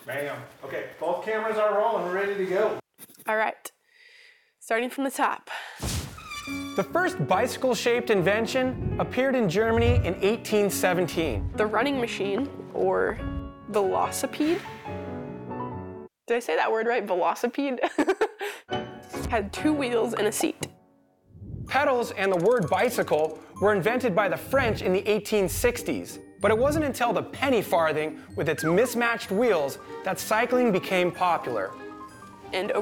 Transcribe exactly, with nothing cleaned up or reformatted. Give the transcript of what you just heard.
Bam. Okay, both cameras are rolling. We're ready to go. All right, starting from the top. The first bicycle-shaped invention appeared in Germany in eighteen seventeen. The running machine, or velocipede. Did I say that word right? Velocipede? Had two wheels and a seat. Pedals and the word bicycle were invented by the French in the eighteen sixties. But it wasn't until the penny farthing with its mismatched wheels that cycling became popular. And